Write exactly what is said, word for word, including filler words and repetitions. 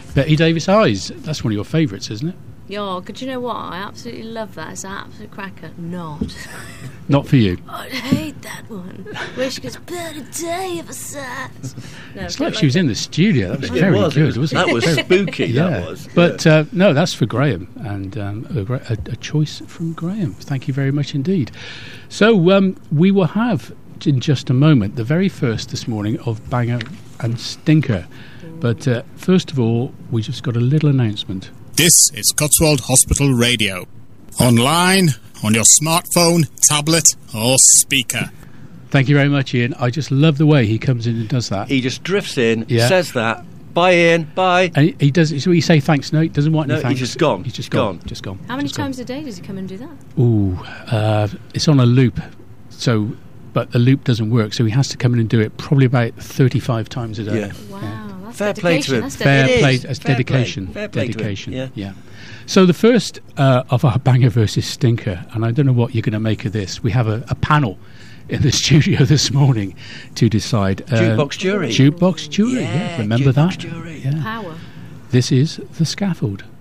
Betty Davis Eyes. That's one of your favourites, isn't it? Yeah, could you know what? I absolutely love that. It's an absolute cracker. Not. Not for you. I'd hate that one. Wish it was better day of a size. No, It's like she was in the studio. That was very was, good, it was, wasn't it? That was spooky, yeah. that was. But uh, no, that's for Graham, and um, a, gra- a, a choice from Graham. Thank you very much indeed. So um, we will have, in just a moment, the very first this morning of Banger and Stinker. But uh, first of all, we just got a little announcement. This is Cotswold Hospital Radio. Online, on your smartphone, tablet or speaker. Thank you very much, Ian. I just love the way he comes in and does that. He just drifts in, Yeah. says that, bye Ian, bye. And he, he does. So he say thanks. No, he doesn't want No, any thanks. he's just gone. He's just He's gone. gone. Just gone. How many Just gone. times a day does he come and do that? Ooh, uh, it's on a loop. So, but the loop doesn't work. So he has to come in and do it probably about thirty-five times a day. Yeah. Wow, that's Fair play to dedication. him. That's Fair dedication. It play. is. That's Fair dedication. play. Fair play to him. dedication. Yeah. yeah. So the first uh, of our Banger versus Stinker, and I don't know what you're going to make of this. We have a, a panel in the studio this morning to decide. Uh, Jukebox jury. Jukebox jury. Yeah, Yeah, remember jukebox that? jury. Yeah. Power. This is The Scaffold.